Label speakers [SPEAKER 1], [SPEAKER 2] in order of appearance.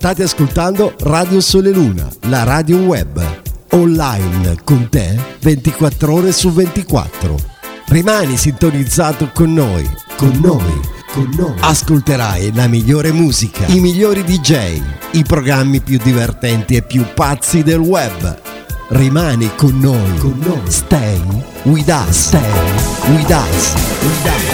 [SPEAKER 1] State ascoltando Radio Sole Luna, la radio web, online con te 24 ore su 24. Rimani sintonizzato con noi. Ascolterai la migliore musica, i migliori DJ, i programmi più divertenti e più pazzi del web. Rimani con noi. Stay with us.